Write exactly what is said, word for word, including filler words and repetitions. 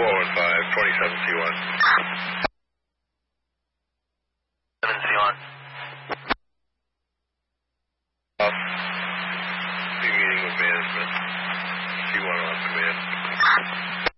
four one five, twenty-seven C one. seven C one. Off. Be meeting with management. C one on command.